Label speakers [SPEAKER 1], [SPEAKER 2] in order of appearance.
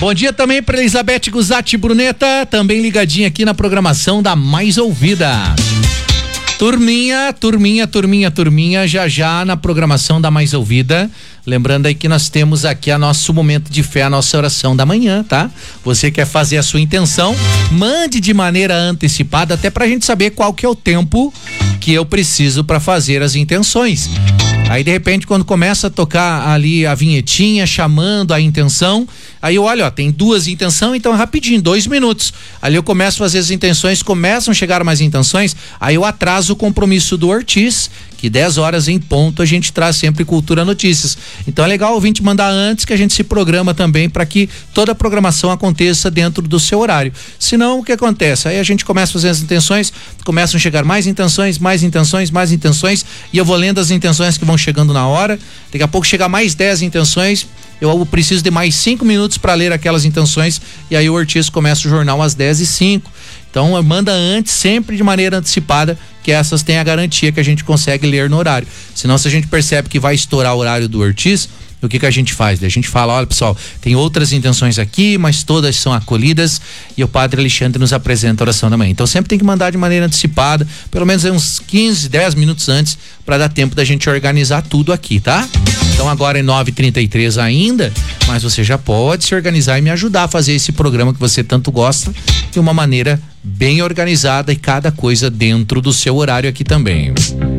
[SPEAKER 1] Bom dia também para Elizabeth Guzatti Bruneta, também ligadinha aqui na programação da Mais Ouvida. Turminha, já na programação da Mais Ouvida. Lembrando aí que nós temos aqui a nosso momento de fé, a nossa oração da manhã, tá? Você quer fazer a sua intenção, mande de maneira antecipada, até pra gente saber qual que é o tempo que eu preciso para fazer as intenções. Aí de repente quando começa a tocar ali a vinhetinha chamando a intenção, aí eu olho, ó, tem 2 intenções, então é rapidinho, 2 minutos. Ali eu começo a fazer as intenções, começam a chegar mais intenções, aí eu atraso o compromisso do Ortiz, que 10 horas em ponto a gente traz sempre Cultura Notícias. Então é legal o ouvinte mandar antes, que a gente se programa também para que toda a programação aconteça dentro do seu horário. Senão o que acontece? Aí a gente começa a fazer as intenções, começam a chegar mais intenções, e eu vou lendo as intenções que vão chegando na hora. Daqui a pouco chegar mais 10 intenções, eu preciso de mais 5 minutos para ler aquelas intenções, e aí o Ortiz começa o jornal às 10h05. Então manda antes, sempre de maneira antecipada, que essas têm a garantia que a gente consegue ler no horário. Senão, se a gente percebe que vai estourar o horário do Ortiz, o que a gente faz? A gente fala, olha pessoal, tem outras intenções aqui, mas todas são acolhidas, e o Padre Alexandre nos apresenta a oração da manhã. Então sempre tem que mandar de maneira antecipada, pelo menos uns 15, 10 minutos antes, para dar tempo da gente organizar tudo aqui, tá? Então agora é 9h33 ainda, mas você já pode se organizar e me ajudar a fazer esse programa que você tanto gosta de uma maneira bem organizada, e cada coisa dentro do seu horário aqui também.